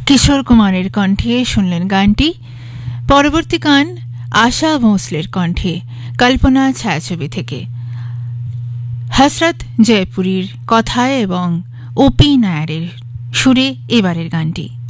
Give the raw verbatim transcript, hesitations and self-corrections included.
কিশোর কুমারের কণ্ঠে শুনলেন গানটি। পরবর্তী গান আশা ভোঁসলের কণ্ঠে কল্পনা ছায়াছবি থেকে। হসরত জয়পুরীর কথায় এবং ওপি নায়ারের সুরে এবারের গানটি।